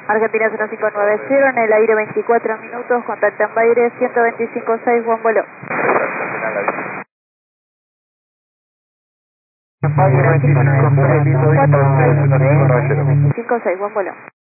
Argentina 0590, en el aire 24 minutos, contacta en Baire 125.6, buen vuelo. Baire 25.6, listo, 25.6, buen vuelo.